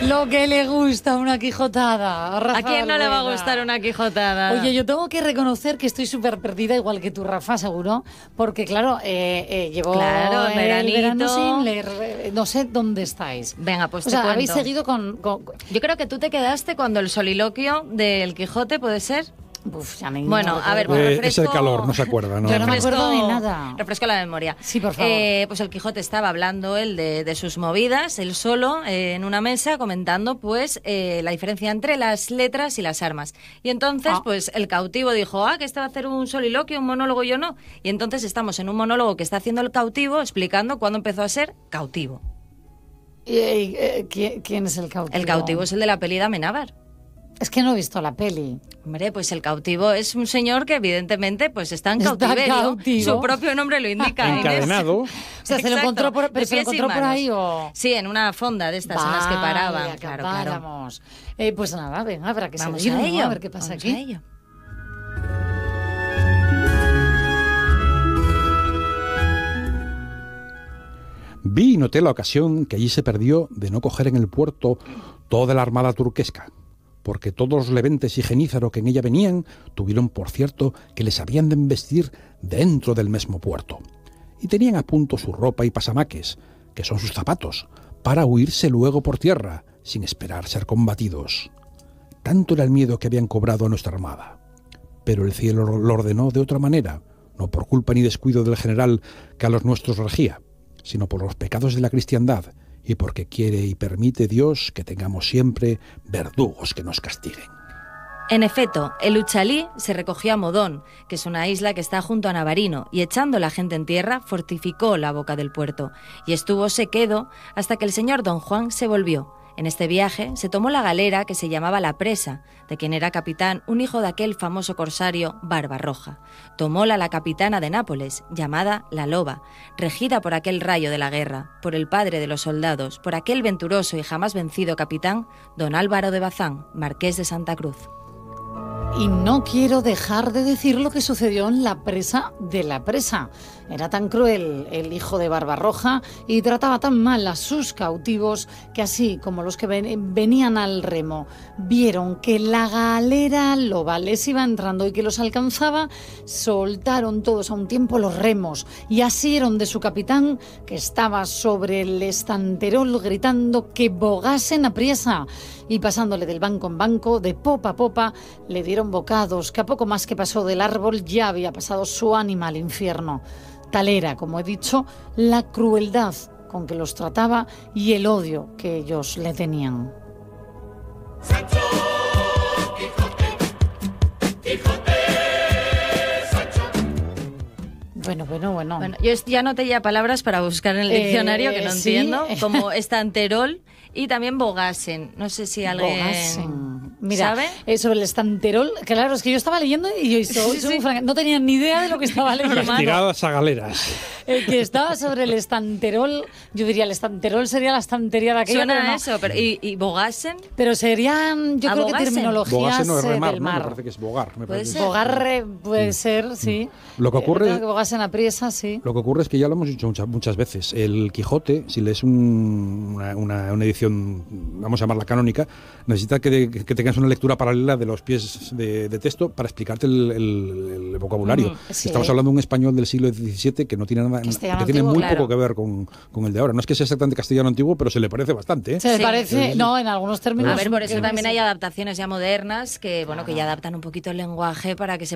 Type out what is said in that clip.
Lo que le gusta una quijotada. ¿A quién no le va a gustar una quijotada? Oye, yo tengo que reconocer que estoy súper perdida, igual que tú, Rafa, seguro, porque claro, llevo el verano sin leer, no sé dónde estáis. Venga, pues o te sea, cuento. habéis seguido con... Yo creo que tú te quedaste cuando el soliloquio del Quijote, ¿puede ser? Uf, ya me bueno, a ver, pues es el calor, no se acuerda, ¿no? Yo no me acuerdo de nada. Refresco la memoria. Sí, por favor. Pues el Quijote estaba hablando él de sus movidas, él solo, en una mesa, comentando pues la diferencia entre las letras y las armas. Y entonces, pues el cautivo dijo, que este va a hacer un soliloquio, un monólogo, yo no. Y entonces estamos en un monólogo que está haciendo el cautivo explicando cuándo empezó a ser cautivo. ¿Quién es el cautivo? El cautivo es el de la peli de Amenábar. Es que no he visto la peli. Hombre, pues el cautivo es un señor que evidentemente pues está en cautiverio. Su propio nombre lo indica. Encadenado. O sea, ¿se lo encontró por, pero se lo encontró por ahí o...? Sí, en una fonda de estas en las que paraban. Claro. Pues nada, venga, habrá que vamos seguir, a ello, ¿no? A ver qué pasa vamos aquí. A ello. Vi y noté la ocasión que allí se perdió de no coger en el puerto toda la armada turquesca, porque todos los leventes y Genízaro que en ella venían tuvieron por cierto que les habían de embestir dentro del mismo puerto, y tenían a punto su ropa y pasamaques, que son sus zapatos, para huirse luego por tierra, sin esperar ser combatidos. Tanto era el miedo que habían cobrado a nuestra armada. Pero el cielo lo ordenó de otra manera, no por culpa ni descuido del general que a los nuestros regía, sino por los pecados de la cristiandad, y porque quiere y permite Dios que tengamos siempre verdugos que nos castiguen. En efecto, el Uchalí se recogió a Modón, que es una isla que está junto a Navarino, y echando la gente en tierra, fortificó la boca del puerto, y estúvose quedo hasta que el señor Don Juan se volvió. En este viaje se tomó la galera que se llamaba La Presa, de quien era capitán un hijo de aquel famoso corsario Barbarroja. Tomóla la capitana de Nápoles, llamada La Loba, regida por aquel rayo de la guerra, por el padre de los soldados, por aquel venturoso y jamás vencido capitán, don Álvaro de Bazán, marqués de Santa Cruz. Y no quiero dejar de decir lo que sucedió en la presa de La Presa. Era tan cruel el hijo de Barbarroja y trataba tan mal a sus cautivos que así como los que venían al remo vieron que la galera loba les iba entrando y que los alcanzaba, soltaron todos a un tiempo los remos y asieron de su capitán, que estaba sobre el estanterol gritando que bogasen apriesa, y pasándole del banco en banco, de popa a popa, le dieron bocados que a poco más que pasó del árbol ya había pasado su ánima al infierno. Tal era, como he dicho, la crueldad con que los trataba y el odio que ellos le tenían. Sancho, Quijote, Sancho. Bueno, yo ya noté ya palabras para buscar en el diccionario que no sí. entiendo, como estanterol y también bogasen. No sé si alguien Mira, sabe. sobre el estanterol, claro, es que yo estaba leyendo y yo soy muy franca, no tenía ni idea de lo que estaba leyendo. Tiradas a galeras. El que estaba sobre el estanterol, yo diría, el estanterol sería la estantería de aquella. Suena pero no. eso, pero ¿y bogasen? Pero serían, yo creo que ¿Bogasen? terminologías Bogasen no es remar, del ¿no? mar. Me parece que es bogar. Puede ser. Bogar puede ser, sí. Lo que ocurre... que bogasen a priesa, sí. Lo que ocurre es que ya lo hemos dicho muchas veces. El Quijote, si lees una edición, vamos a llamarla canónica, necesita que tengas una lectura paralela de los pies de texto para explicarte el vocabulario. Sí. Estamos hablando de un español del siglo XVII que no tiene nada, que tiene antiguo, muy claro. poco que ver con el de ahora. No es que sea exactamente castellano antiguo, pero se le parece bastante, ¿eh? Se le Sí. parece, no, en algunos términos. A ver, por eso también sí. hay adaptaciones ya modernas que, bueno, que ya adaptan un poquito el lenguaje para que se